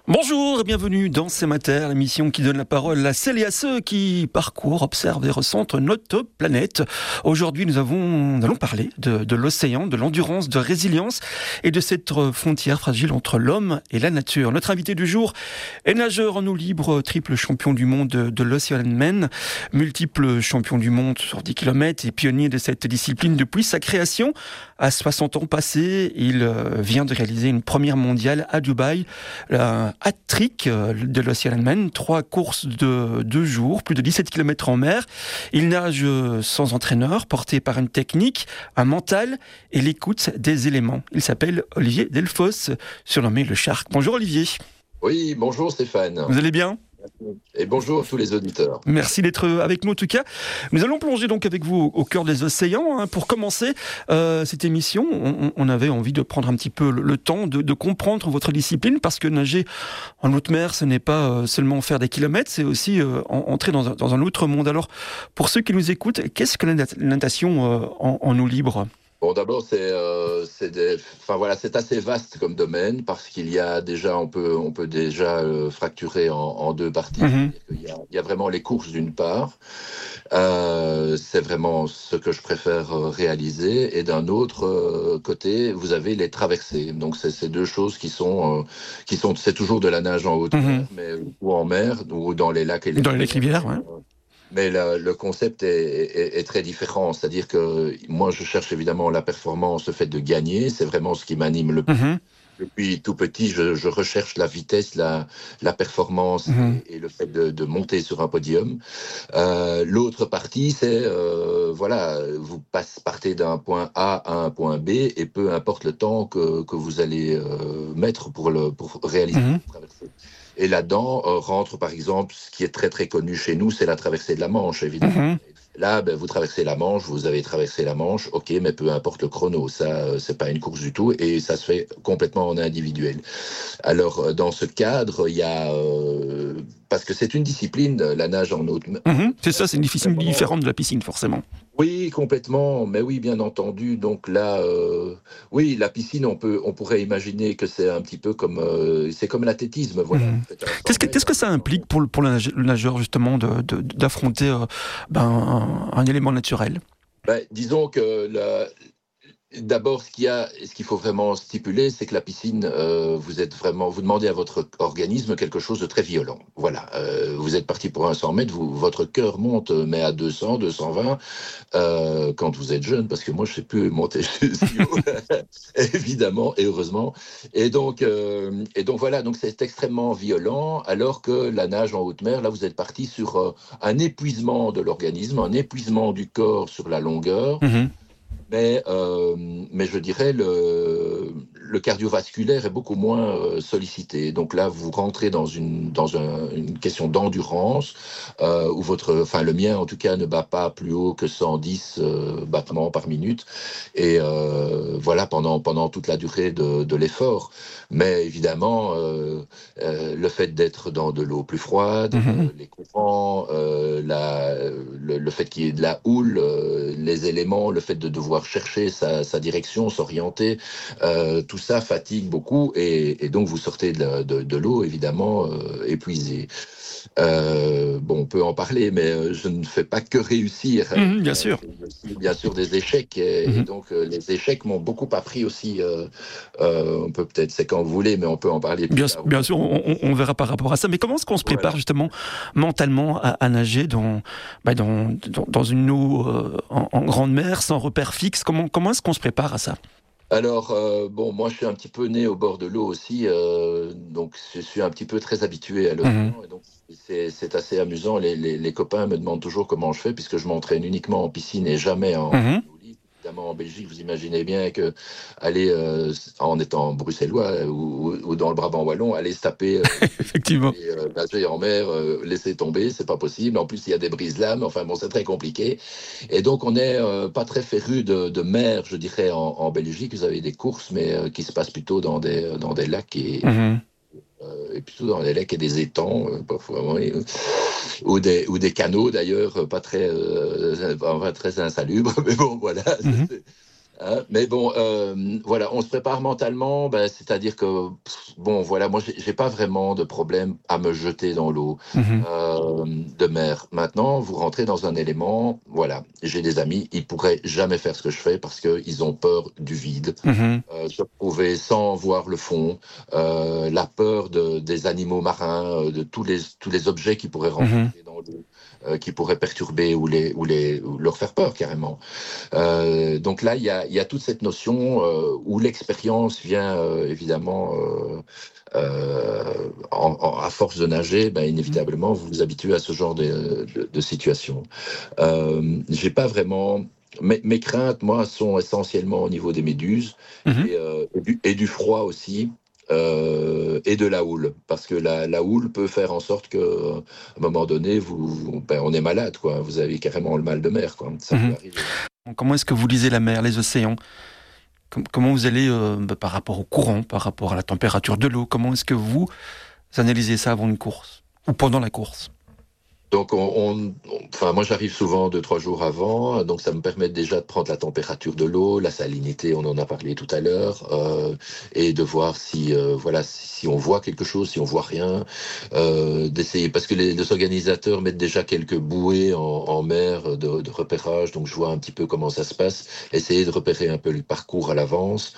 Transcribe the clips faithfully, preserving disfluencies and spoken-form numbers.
Bonjour et bienvenue dans C'est Matter, l'émission qui donne la parole à celles et à ceux qui parcourent, observent et ressentent notre planète. Aujourd'hui, nous, avons, nous allons parler de, de l'océan, de l'endurance, de résilience et de cette frontière fragile entre l'homme et la nature. Notre invité du jour est nageur en eau libre, triple champion du monde de, de l'Oceanman, multiple champion du monde sur dix kilomètres et pionnier de cette discipline depuis sa création. À soixante ans passés, il vient de réaliser une première mondiale à Dubaï, la hat-trick de l'Oceanman, trois courses de deux jours, plus de dix-sept kilomètres en mer. Il nage sans entraîneur, porté par une technique, un mental et l'écoute des éléments. Il s'appelle Olivier Delfosse, surnommé le Shark. Bonjour Olivier. Oui, bonjour Stéphane. Vous allez bien ? Et bonjour à tous les auditeurs. Merci d'être avec nous en tout cas. Nous allons plonger donc avec vous au cœur des océans. Hein. Pour commencer euh, cette émission, on, on avait envie de prendre un petit peu le, le temps de, de comprendre votre discipline, parce que nager en haute mer, ce n'est pas euh, seulement faire des kilomètres, c'est aussi euh, en, entrer dans un, dans un autre monde. Alors, pour ceux qui nous écoutent, qu'est-ce que la natation euh, en, en eau libre ? Bon, d'abord, c'est, euh, c'est, des, enfin, voilà, c'est assez vaste comme domaine, parce qu'il y a déjà, on peut, on peut déjà euh, fracturer en, en deux parties. Mm-hmm. Il y a, il y a vraiment les courses d'une part, euh, c'est vraiment ce que je préfère réaliser, et d'un autre euh, côté, vous avez les traversées. Donc, c'est ces deux choses qui sont, euh, qui sont, c'est toujours de la nage en haute mer, mm-hmm. mais ou en mer, ou dans les lacs et les dans les rivières, ouais. Mais le, le concept est, est, est très différent. C'est-à-dire que moi, je cherche évidemment la performance, le fait de gagner. C'est vraiment ce qui m'anime le plus. Mmh. Depuis tout petit, je, je recherche la vitesse, la, la performance mmh. et, et le fait de, de monter sur un podium. Euh, l'autre partie, c'est, euh, voilà, vous passe, partez d'un point A à un point B, et peu importe le temps que, que vous allez euh, mettre pour, le, pour réaliser mmh. la traversée. Et là-dedans euh, rentre, par exemple, ce qui est très très connu chez nous, c'est la traversée de la Manche, évidemment. Mmh. Là, ben, vous traversez la Manche, vous avez traversé la Manche, ok, mais peu importe le chrono, ça, euh, c'est pas une course du tout, et ça se fait complètement en individuel. Alors, dans ce cadre, il y a... Euh, parce que c'est une discipline, la nage en haute mer. Mmh, c'est ça, c'est une discipline différente de la piscine, forcément. Oui, complètement, mais oui, bien entendu. Donc là, euh, oui, la piscine, on peut, on pourrait imaginer que c'est un petit peu comme, euh, c'est comme l'athlétisme, voilà. Mmh. Qu'est-ce que, qu'est-ce que ça implique pour le, pour le nageur, justement, de, de, d'affronter euh, ben, un, un élément naturel ? Ben, disons que la, D'abord, ce qu'il y a, ce qu'il faut vraiment stipuler, c'est que la piscine, euh, vous êtes vraiment, vous demandez à votre organisme quelque chose de très violent. Voilà, euh, vous êtes parti pour un cent mètres, vous, votre cœur monte, mais à deux cents, deux cent vingt, euh, quand vous êtes jeune, parce que moi, je ne sais plus monter si haut, évidemment, et heureusement. Et donc, euh, et donc voilà, donc c'est extrêmement violent, alors que la nage en haute mer, là, vous êtes parti sur euh, un épuisement de l'organisme, un épuisement du corps sur la longueur. Mmh. Mais, euh, mais je dirais le, le cardiovasculaire est beaucoup moins euh, sollicité. Donc là, vous rentrez dans une, dans un, une question d'endurance, euh, où votre, enfin le mien en tout cas ne bat pas plus haut que cent dix euh, battements par minute. Et euh, voilà, pendant, pendant toute la durée de, de l'effort. Mais évidemment, euh, euh, le fait d'être dans de l'eau plus froide, mmh. euh, les courants, euh, la, le, le fait qu'il y ait de la houle, euh, les éléments, le fait de devoir chercher sa, sa direction, s'orienter, euh, tout ça fatigue beaucoup, et, et donc vous sortez de, la, de, de l'eau évidemment euh, épuisé. Euh, bon, on peut en parler, mais je ne fais pas que réussir. Mmh, bien sûr. Euh, bien sûr des échecs, et, mmh. et donc euh, les échecs m'ont beaucoup appris aussi. Euh, euh, on peut peut-être, c'est quand vous voulez, mais on peut en parler plus bien, tard. Bien sûr, on, on verra par rapport à ça. Mais comment est-ce qu'on se prépare voilà. justement mentalement à, à nager dans, bah, dans, dans, dans une eau euh, en, en grande mer, sans repère fixe ? Comment, comment est-ce qu'on se prépare à ça ? Alors, euh, bon, moi, je suis un petit peu né au bord de l'eau aussi, euh, donc je suis un petit peu très habitué à l'océan, mmh. et donc c'est, c'est assez amusant. Les, les, les copains me demandent toujours comment je fais, puisque je m'entraîne uniquement en piscine et jamais en mmh. eau libre. Évidemment, en Belgique, vous imaginez bien que aller, euh, en étant bruxellois ou, ou dans le Brabant wallon, aller se taper, euh, effectivement, et, euh, nager en mer, euh, laisser tomber, c'est pas possible. En plus, il y a des brise-lames. Enfin bon, c'est très compliqué. Et donc, on n'est euh, pas très féru de, de mer, je dirais, en, en Belgique. Vous avez des courses, mais euh, qui se passent plutôt dans des dans des lacs et mmh. euh, et plutôt dans des lacs et des étangs, euh, parfois, oui, euh, ou des ou des canaux d'ailleurs, pas très euh, pas très insalubres. Mais bon, voilà. Mmh. Hein, mais bon, euh, voilà, on se prépare mentalement, ben, c'est-à-dire que pff, bon, voilà, moi, j'ai, j'ai pas vraiment de problème à me jeter dans l'eau Mhm. euh, de mer. Maintenant, vous rentrez dans un élément, voilà, j'ai des amis, ils pourraient jamais faire ce que je fais parce qu'ils ont peur du vide, Mhm. euh, se retrouver sans voir le fond, euh, la peur de, des animaux marins, euh, de tous les, tous les objets qui pourraient Mhm. rencontrer dans l'eau, euh, qui pourraient perturber ou, les, ou, les, ou leur faire peur carrément. Euh, donc là, il y a, il y a toute cette notion euh, où l'expérience vient euh, évidemment, euh, euh, en, en- à force de nager, ben, inévitablement, vous vous habituez à ce genre de, de, de situation. Euh, j'ai pas vraiment. Mes, mes craintes, moi, sont essentiellement au niveau des méduses Mhm. et, euh, et, du, et du froid aussi. Euh, et de la houle, parce que la, la houle peut faire en sorte que, à un moment donné, vous, vous- ben, on est malade, quoi. Vous avez carrément le mal de mer, quoi. Ça peut Mhm. arriver. Comment est-ce que vous lisez la mer, les océans? Com- Comment vous allez, euh, bah, par rapport au courant, par rapport à la température de l'eau, comment est-ce que vous analysez ça avant une course ou pendant la course? Donc, on, on- on- enfin, moi, j'arrive souvent deux, trois jours avant, donc ça me permet déjà de prendre la température de l'eau, la salinité, on en a parlé tout à l'heure, euh, et de voir si, euh, voilà, si, si on voit quelque chose, si on voit rien, euh, d'essayer, parce que les, les organisateurs mettent déjà quelques bouées en, en mer de, de repérage, donc je vois un petit peu comment ça se passe, essayer de repérer un peu le parcours à l'avance.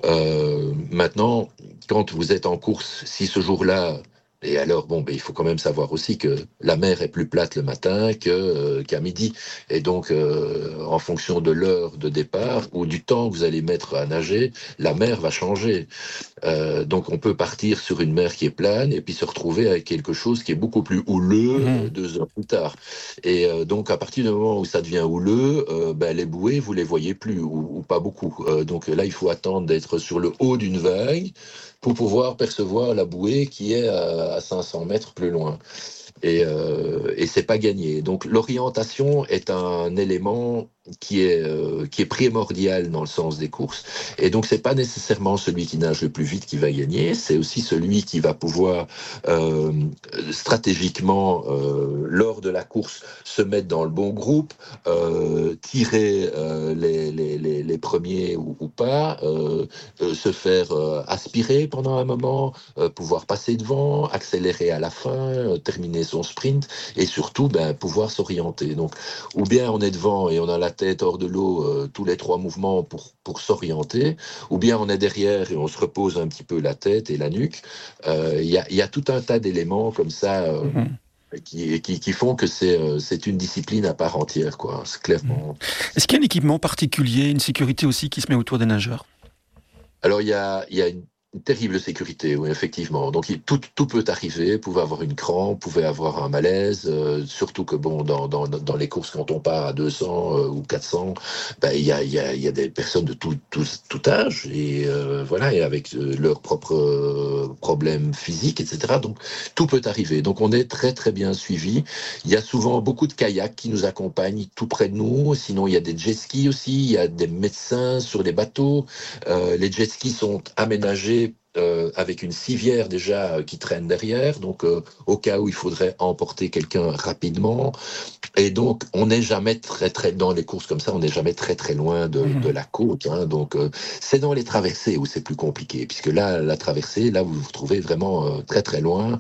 Euh, maintenant, quand vous êtes en course, si ce jour-là, et alors, bon, ben, il faut quand même savoir aussi que la mer est plus plate le matin que, euh, qu'à midi. Et donc, euh, en fonction de l'heure de départ ou du temps que vous allez mettre à nager, la mer va changer. Euh, donc, on peut partir sur une mer qui est plane et puis se retrouver avec quelque chose qui est beaucoup plus houleux euh, Mhm. deux heures plus tard. Et euh, donc, à partir du moment où ça devient houleux, euh, ben, les bouées, vous les voyez plus ou, ou pas beaucoup. Euh, donc là, il faut attendre d'être sur le haut d'une vague pour pouvoir percevoir la bouée qui est à, à cinq cents mètres plus loin. Et, euh, et c'est pas gagné. Donc l'orientation est un élément qui est euh, qui est primordial dans le sens des courses. Et donc c'est pas nécessairement celui qui nage le plus vite qui va gagner, c'est aussi celui qui va pouvoir euh, stratégiquement euh, lors de la course se mettre dans le bon groupe, euh, tirer euh, les, les, les, les premiers ou, ou pas, euh, euh, se faire euh, aspirer pendant un moment, euh, pouvoir passer devant, accélérer à la fin, euh, terminer son sprint et surtout ben, pouvoir s'orienter. Donc, ou bien on est devant et on a la tête hors de l'eau euh, tous les trois mouvements pour, pour s'orienter, ou bien on est derrière et on se repose un petit peu la tête et la nuque. Euh, Il y, a, y a tout un tas d'éléments comme ça. Euh, Mhm. qui, qui, qui font que c'est euh, c'est une discipline à part entière, quoi. C'est Mhm. clairement. Est-ce qu'il y a un équipement particulier, une sécurité aussi qui se met autour des nageurs? Alors, il y a, il y a une, une terrible sécurité, oui, effectivement. Donc, il- tout, tout peut arriver. Vous pouvez avoir une crampe, vous pouvez avoir un malaise, euh, surtout que, bon, dans, dans, dans les courses, quand on part à deux cents euh, ou quatre cents, ben, il y a, il y, a, il y a des personnes de tout, tout, tout âge, et euh, voilà, et avec euh, leurs propres euh, problèmes physiques, et cetera. Donc, tout peut arriver. Donc, on est très, très bien suivi. Il y a souvent beaucoup de kayaks qui nous accompagnent tout près de nous. Sinon, il y a des jet skis aussi. Il y a des médecins sur les bateaux. Euh, les jet skis sont aménagés euh, avec une civière déjà euh, qui traîne derrière, donc euh, au cas où il faudrait emporter quelqu'un rapidement. Et donc, on n'est jamais très très dans les courses comme ça, on n'est jamais très très loin de, de Mhm. la côte. Hein. Donc, euh, c'est dans les traversées où c'est plus compliqué, puisque là, la traversée, là, vous vous retrouvez vraiment euh, très très loin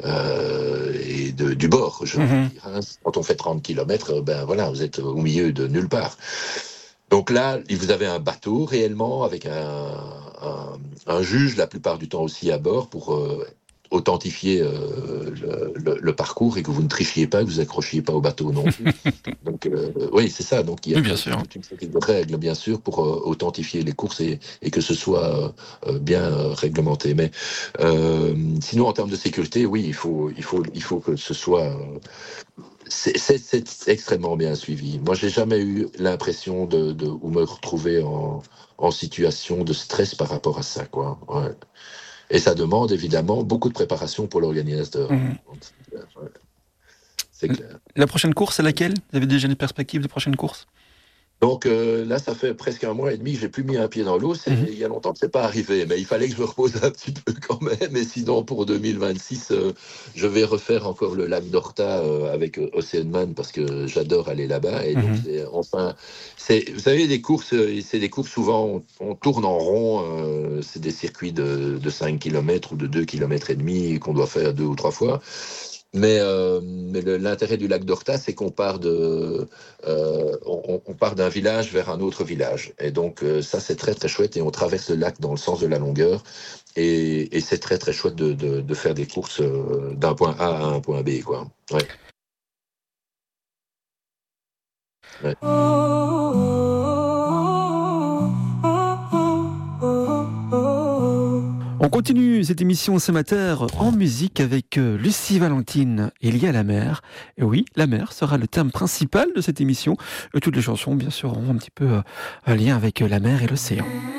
euh, et de, du bord, j'ai envie de Mhm. dire. Hein. Quand on fait trente kilomètres, ben voilà, vous êtes au milieu de nulle part. Donc là, vous avez un bateau réellement avec un, un, un juge la plupart du temps aussi à bord pour euh, authentifier euh, le, le, le parcours et que vous ne trichiez pas, que vous accrochiez pas au bateau non plus. Donc euh, oui, c'est ça. Donc il y a Oui, bien sûr. toute une série de règles bien sûr pour euh, authentifier les courses et, et que ce soit euh, bien euh, réglementé. Mais euh, sinon en termes de sécurité, oui, il faut il faut il faut que ce soit euh, c'est c'est- c'est extrêmement bien suivi. Moi, j'ai jamais eu l'impression de, de ou me retrouver en, en situation de stress par rapport à ça, quoi. Ouais. Et ça demande évidemment beaucoup de préparation pour l'organisateur. Mhm. Ouais, c'est clair. La prochaine course, c'est laquelle? Vous avez déjà une perspective de prochaine course? Donc euh, là, ça fait presque un mois et demi que j'ai plus mis un pied dans l'eau. C'est, Mhm. il y a longtemps que c'est pas arrivé, mais il fallait que je me repose un petit peu quand même. Et sinon, pour deux mille vingt-six, euh, je vais refaire encore le lac d'Horta euh, avec euh, Oceanman parce que j'adore aller là-bas. Et donc, Mhm. c'est, enfin, c'est, vous savez, des courses, euh, c'est des courses souvent on, on tourne en rond. Euh, c'est des circuits de, de cinq kilomètres ou de deux kilomètres et demi qu'on doit faire deux ou trois fois. Mais, euh, mais le- l'intérêt du lac d'Horta, c'est qu'on part de, euh, on, on part d'un village vers un autre village. Et donc euh, ça, c'est très très chouette. Et on traverse le lac dans le sens de la longueur. Et, et c'est très très chouette de, de, de faire des courses euh, d'un point A à un point B, quoi. Ouais, ouais. On continue cette émission Sémater en musique avec euh, Lucie Valentine et Lié à la mer. Et oui, la mer sera le thème principal de cette émission. Et toutes les chansons, bien sûr, auront un petit peu euh, un lien avec euh, la mer et l'océan.